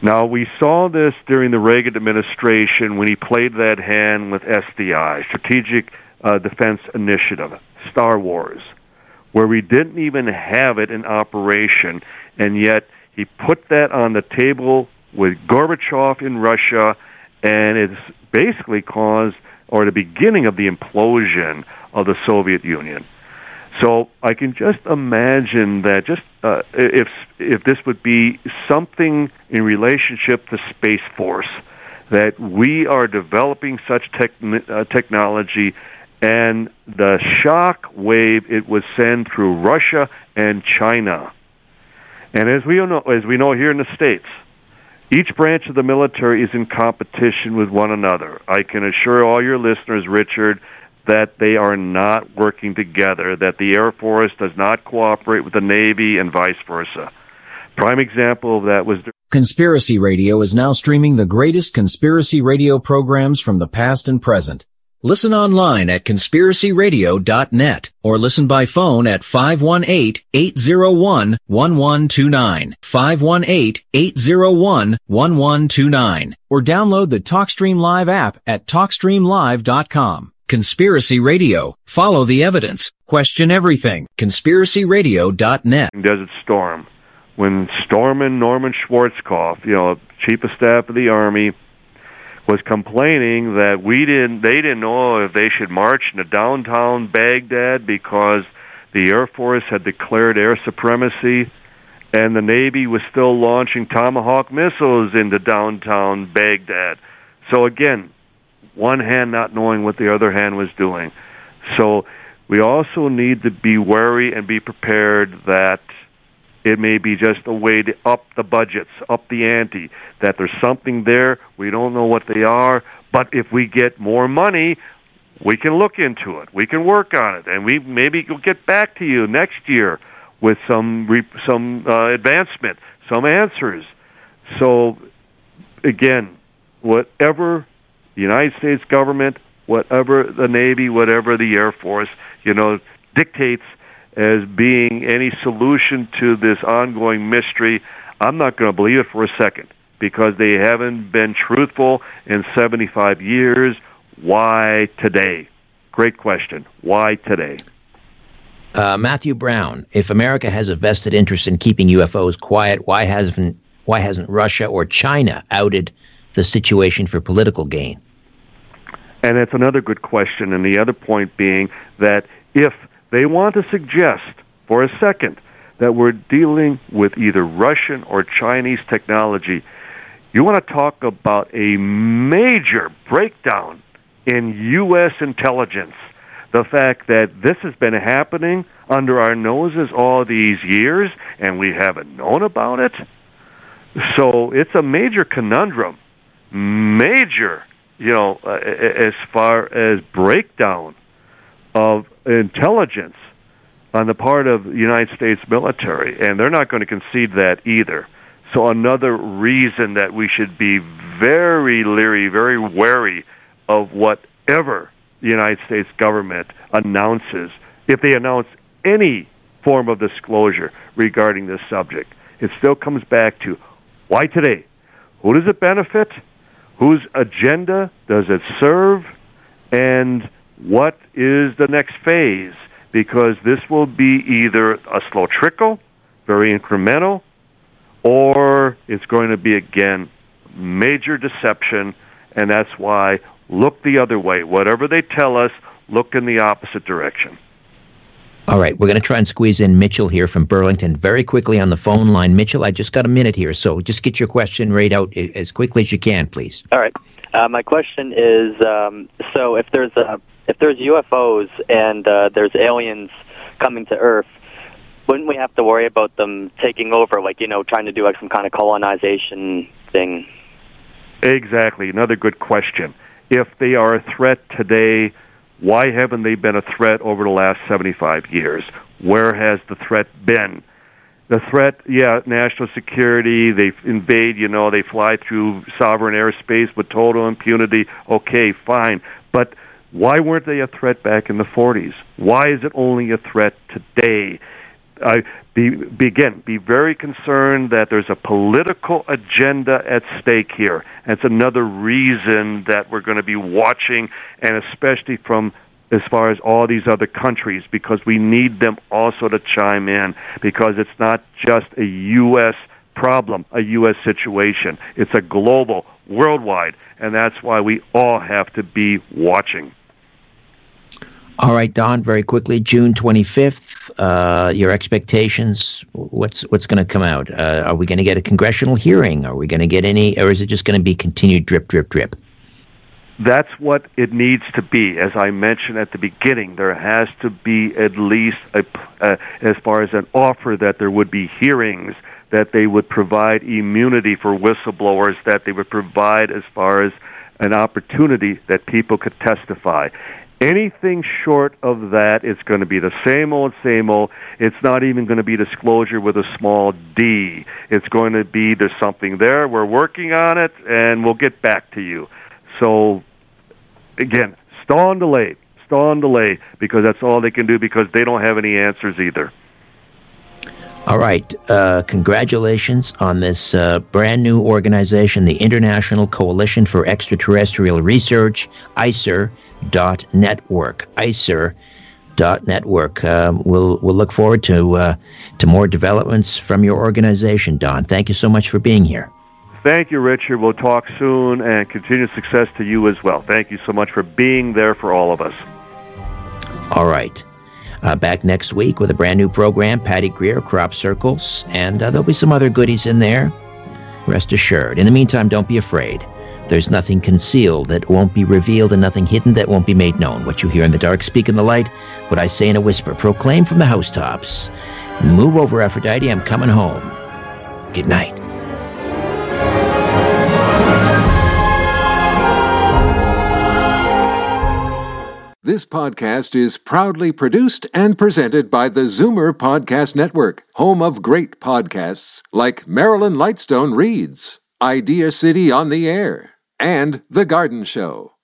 Now, we saw this during the Reagan administration when he played that hand with SDI, Strategic Defense Initiative, Star Wars, where we didn't even have it in operation, and yet he put that on the table with Gorbachev in Russia, and it's basically caused, or the beginning of the implosion of the Soviet Union. So I can just imagine that if this would be something in relationship to Space Force, that we are developing such technology, and the shock wave it would send through Russia and China. And as we know here in the States, each branch of the military is in competition with one another. I can assure all your listeners, Richard, that they are not working together, that the Air Force does not cooperate with the Navy and vice versa. Prime example of that was... Conspiracy Radio is now streaming the greatest conspiracy radio programs from the past and present. Listen online at conspiracyradio.net or listen by phone at 518-801-1129, 518-801-1129, or download the TalkStream Live app at TalkStreamLive.com. Conspiracy Radio. Follow the evidence. Question everything. ConspiracyRadio.net. Desert Storm. When Storeman Norman Schwarzkopf, Chief of Staff of the Army, was complaining that they didn't know if they should march into downtown Baghdad because the Air Force had declared air supremacy, and the Navy was still launching Tomahawk missiles into downtown Baghdad. So again, one hand not knowing what the other hand was doing. So we also need to be wary and be prepared that it may be just a way to up the budgets, up the ante, that there's something there, we don't know what they are, but if we get more money, we can look into it, we can work on it, and we maybe will get back to you next year with some advancement, some answers. So, again, whatever the United States government, whatever the Navy, whatever the Air Force, dictates as being any solution to this ongoing mystery, I'm not going to believe it for a second, because they haven't been truthful in 75 years. Why today? Great question. Why today? Matthew Brown, if America has a vested interest in keeping UFOs quiet, why hasn't Russia or China outed the situation for political gain? And it's another good question, and the other point being that if they want to suggest for a second that we're dealing with either Russian or Chinese technology, you want to talk about a major breakdown in U.S. intelligence. The fact that this has been happening under our noses all these years, and we haven't known about it. So it's a major conundrum, major, as far as breakdown of intelligence on the part of the United States military, and they're not going to concede that either. So another reason that we should be very leery, very wary of whatever the United States government announces, if they announce any form of disclosure regarding this subject. It still comes back to, why today? Who does it benefit? Whose agenda does it serve? And what is the next phase? Because this will be either a slow trickle, very incremental, or it's going to be, again, major deception, and that's why look the other way. Whatever they tell us, look in the opposite direction. All right, we're going to try and squeeze in Mitchell here from Burlington very quickly on the phone line. Mitchell, I just got a minute here, so just get your question right out as quickly as you can, please. All right. My question is, so if there's UFOs and there's aliens coming to Earth, wouldn't we have to worry about them taking over, trying to do some kind of colonization thing? Exactly. Another good question. If they are a threat today, why haven't they been a threat over the last 75 years? Where has the threat been? The threat, national security, they invade, they fly through sovereign airspace with total impunity. Okay, fine. But why weren't they a threat back in the 40s? Why is it only a threat today? Be very concerned that there's a political agenda at stake here. That's another reason that we're going to be watching, and especially from as far as all these other countries, because we need them also to chime in, because it's not just a U.S. problem, a U.S. situation. It's a global, worldwide, and that's why we all have to be watching. All right, Don, very quickly, June 25th, your expectations, what's going to come out? Are we going to get a congressional hearing? Are we going to get any, or is it just going to be continued drip, drip, drip? That's what it needs to be. As I mentioned at the beginning, there has to be at least, as far as an offer, that there would be hearings, that they would provide immunity for whistleblowers, that they would provide as far as an opportunity that people could testify. Anything short of that, it's going to be the same old, same old. It's not even going to be disclosure with a small d. It's going to be, there's something there, we're working on it, and we'll get back to you. So, again, stall and delay, because that's all they can do, because they don't have any answers either. All right. Congratulations on this brand new organization, the International Coalition for Extraterrestrial Research, ICER.network. ICER.network. We'll look forward to more developments from your organization, Don. Thank you so much for being here. Thank you, Richard. We'll talk soon, and continued success to you as well. Thank you so much for being there for all of us. All right. Back next week with a brand new program, Patty Greer, Crop Circles, and there'll be some other goodies in there. Rest assured. In the meantime, don't be afraid. There's nothing concealed that won't be revealed, and nothing hidden that won't be made known. What you hear in the dark, speak in the light. What I say in a whisper, proclaim from the housetops. Move over, Aphrodite. I'm coming home. Good night. This podcast is proudly produced and presented by the Zoomer Podcast Network, home of great podcasts like Marilyn Lightstone Reads, Idea City on the Air, and The Garden Show.